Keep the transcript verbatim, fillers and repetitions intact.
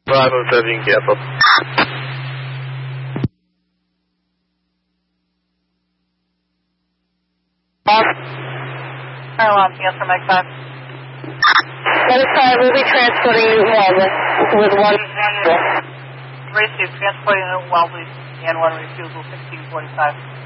Bravo seven, careful. Fire alarm, answer Mike five. That is fine, we'll be transporting you well with, with one refusal. Receive, transporting you well with and one refusal, sixteen forty-five.